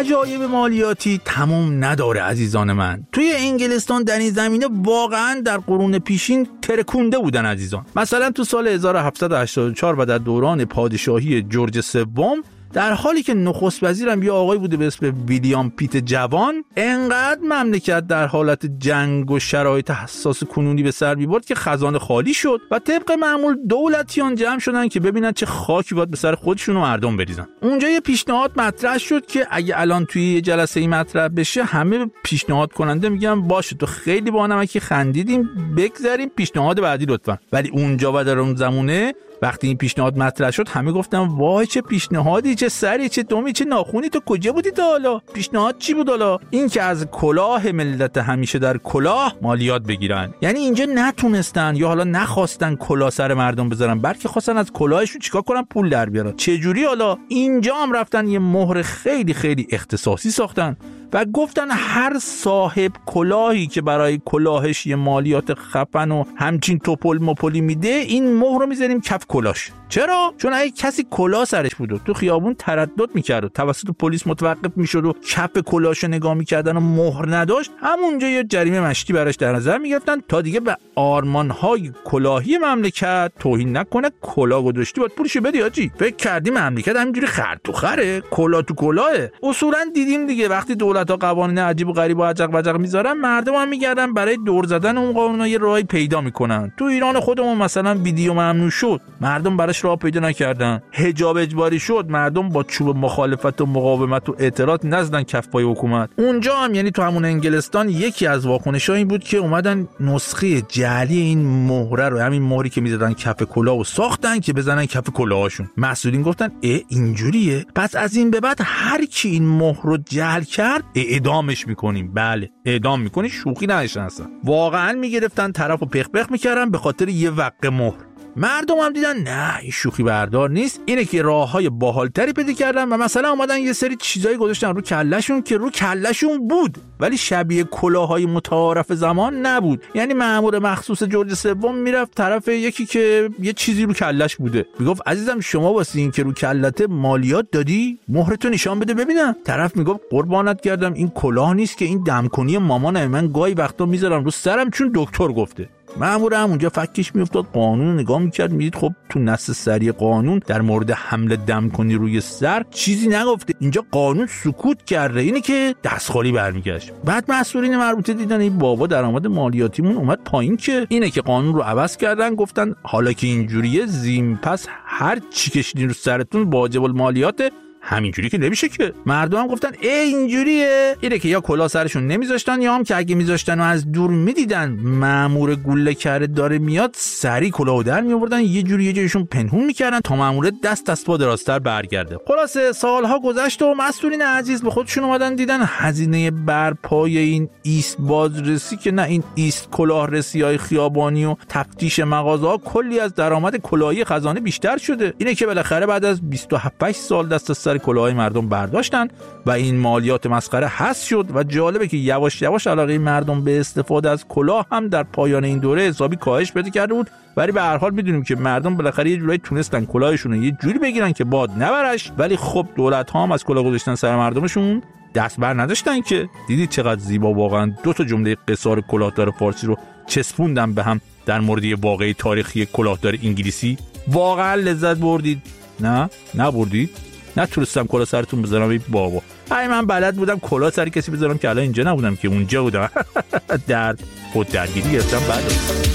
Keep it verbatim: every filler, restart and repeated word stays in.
عجایب مالیاتی تمام نداره عزیزان من. توی انگلستان در این زمینه واقعا در قرون پیشین ترکونده بودن عزیزان. مثلا تو سال هزار و هفتصد و هشتاد و چهار و در دوران پادشاهی جورج سوم، در حالی که نخست وزیرم یه آقای بوده به اسم ویلیام پیت جوان، انقدر مملکت در حالت جنگ و شرایط حساس کنونی به سر می‌برد که خزانه خالی شد و طبق معمول دولتیان جمع شدن که ببینن چه خاکی باید به سر خودشون و مردم بریزن. اونجا یه پیشنهاد مطرح شد که اگه الان توی یه جلسه ای مطرح بشه، همه پیشنهاد کننده میگن باشه تو خیلی با نمکی خندیدیم، بگذاریم پیشنهاد بعدی لطفا. ولی اونجا و در اون زمونه وقتی این پیشنهاد مطرح شد همه گفتن وای چه پیشنهادی، چه سری، چه دومی، چه ناخونی، تو کجا بودی تا حالا؟ پیشنهاد چی بود حالا؟ این که از کلاه ملت همیشه در کلاه مالیات بگیرن. یعنی اینجا نتونستن یا حالا نخواستن کلاه سر مردم بذارن، بلکه خواستن از کلاهشون چیکار کنن؟ پول در بیارن. چه جوری حالا؟ اینجا هم رفتن یه مهر خیلی خیلی اختصاصی ساختن و گفتن هر صاحب کلاهی که برای کلاهش یه مالیات خفن و همچین توپل مپلی میده، این مهر رو میذاریم کف کلاهش. چرا؟ چون اگه کسی کلاه سرش بود و تو خیابون تردد میکرد و توسط پلیس متوقف میشد و کف کلاهش نگاه میکردن و مهر نداشت، همونجا یه جریمه مشتی براش در نظر میگرفتن تا دیگه به آرمانهای کلاهی مملکت توهین نکنه. کلاه گذاشتی باید پولشو بدی آجی. فکر کردی مملکت همینجوری خر تو خره؟ کلاه تو کلاهه. اصولا دیدیم دیگه وقتی دولت‌ها قوانین عجیب و غریب و عجق وجق میذارن، مردم هم میگردن برای دور زدن اون قانونا یه راهی پیدا میکنن. تو ایران خودمون مثلا ویدیو ممنوع شد، مردم براش راه پیدا نکردن. حجاب اجباری شد، مردم با چوب مخالفت و مقاومت و اعتراض نزدن کف پای حکومت. اونجا هم یعنی تو همون انگلستان یکی از واکنش‌ها این بود که اومدن نسخه جعلی این مهره رو، همین مهری که میزدن کف کلاهو، ساختن که بزنن کف کلاهاشون. مسئولین گفتن اه اینجوریه، پس از این به بعد هر کی این مهر رو جعل کرد اعدامش میکنیم. بله اعدام میکنی، شوخی نداشتن اصلا. واقعا میگرفتن طرفو پخ پخ میکردن به خاطر یه وقه مهر. مردم هم دیدن نه این شوخی بردار نیست، اینه که راههای باحالتری پیدا کردن و مثلا اومدن یه سری چیزایی گذاشتن رو کلهشون که رو کلهشون بود ولی شبیه کلاههای متعارف زمان نبود. یعنی مأمور مخصوص جورج سوم میرفت طرف یکی که یه چیزی رو کلهش بوده، میگفت عزیزم شما واسه این که رو کلهت مالیات دادی، مهرتو نشان بده ببینم. طرف میگفت قربانت کردم این کلاه نیست که، این دمکنی مامانه، من گاهی وقتا میذارم رو سرم چون دکتر گفته. مأمور هم اونجا فکش میافتاد، قانون نگاه میکرد، میدید خب تو نص سری قانون در مورد حمل دم کنی روی سر چیزی نگفته. اینجا قانون سکوت کرده، اینه که دستخالی برمیگشت. بعد مسئولین مربوطه دیدن این بابا درآمد مالیاتیمون اومد پایین، که اینه که قانون رو عوض کردن. گفتن حالا که اینجوریه زین پس هر چی کشیدین رو سرتون واجب المالیاته. همینجوری که نمیشه که. مردم هم گفتن ای اینجوریه، اینه که یا کلاه سرشون نمیذاشتن یا هم که اگه میذاشتن و از دور میدیدن مأمور گوله کرده داره میاد، سری کلاهو در میآوردن، یه جوری یه جایشون پنهون میکردن تا مأمور دست دست پا درازتر برگرده. خلاصه سالها گذشت و مسئولین عزیز به خودشون اومدن دیدن هزینه برپای این ایست بازرسی که نه این ایست کلاه رسی‌های خیابانی و تفتیش مغازه‌ها کلی از درآمد کلاهی خزانه بیشتر شده. اینه که بالاخره بعد از بیست و هفت سال دست کلاهای مردم برداشتن و این مالیات مسخره حذف شد. و جالبه که یواش یواش علاقه مردم به استفاده از کلاه هم در پایان این دوره حسابی کاهش پیدا کرده بود. ولی به هر حال میدونیم که مردم بالاخره یه جوری تونستن کلاهشون رو یه جوری بگیرن که باد نبرش. ولی خب دولت ها هم از کلاه گذاشتن سر مردمشون دست بر نداشتن. که دیدید چقدر زیبا واقعا دو تا جمله قصار کلاهدار فارسی رو چسبوندم به هم در مورد یه واقعه تاریخی کلاهدار انگلیسی. واقعا لذت بردید؟ نه نبردید؟ نتونستم کلاه سرتون بذارم ای بابا. ای من بلد بودم کلاه سر کسی بذارم که الان اینجا نبودم که اونجا بودم. درد خود درگیری گرفتم بعد